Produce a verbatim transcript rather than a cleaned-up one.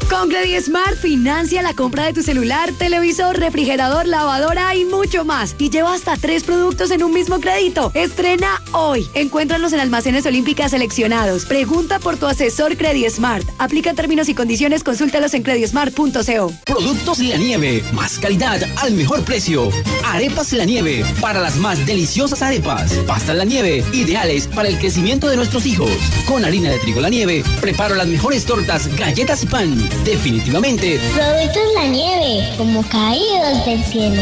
Con Credismart financia la compra de tu celular, televisor, refrigerador, lavadora y mucho más. Y lleva hasta tres productos en un mismo crédito. Estrena hoy. Encuéntralos en almacenes Olímpicas seleccionados. Pregunta por tu asesor Credismart. Aplica términos y condiciones, consúltalos en credismart punto co. Productos La Nieve, más calidad al mejor precio. Arepas La Nieve, para las más deliciosas arepas. Pastas La Nieve, ideales para el crecimiento de nuestros hijos. Con harina de trigo La Nieve, preparo las mejores tortas, galletas y pan. Definitivamente. Productos La Nieve, como caídos del cielo.